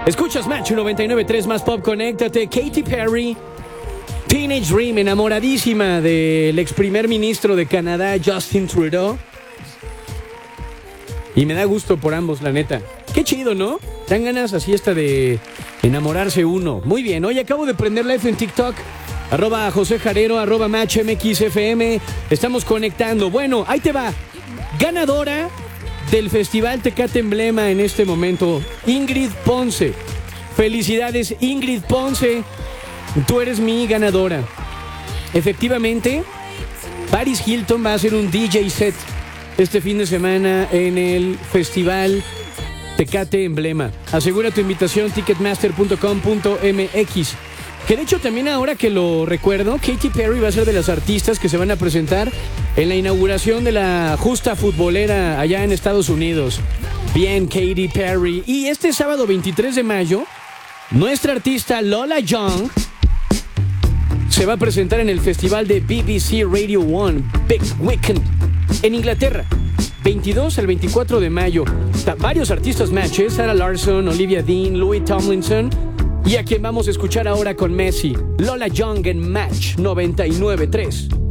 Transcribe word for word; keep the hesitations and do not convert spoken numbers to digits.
Escuchas Match noventa y nueve punto tres más Pop, conéctate. Katy Perry, Teenage Dream, enamoradísima del ex primer ministro de Canadá, Justin Trudeau. Y me da gusto por ambos, la neta. Qué chido, ¿no? Dan ganas así hasta de enamorarse uno. Muy bien, hoy acabo de prender live en TikTok. Arroba José Jarero, arroba Match M X F M. Estamos conectando. Bueno, ahí te va. Ganadora del Festival Tecate Emblema en este momento, Ingrid Ponce. Felicidades, Ingrid Ponce. Tú eres mi ganadora. Efectivamente, Paris Hilton va a hacer un D J set este fin de semana en el Festival Tecate Emblema. Asegura tu invitación, ticketmaster punto com punto m x. Que de hecho también, ahora que lo recuerdo, Katy Perry va a ser de las artistas que se van a presentar en la inauguración de la justa futbolera allá en Estados Unidos. Bien, Katy Perry. Y este sábado veintitrés de mayo, nuestra artista Lola Young se va a presentar en el festival de B B C Radio One Big Weekend en Inglaterra, veintidós al veinticuatro de mayo. Varios artistas matches: Sarah Larson, Olivia Dean, Louis Tomlinson, y a quien vamos a escuchar ahora con Messi, Lola Young en Match noventa y nueve punto tres.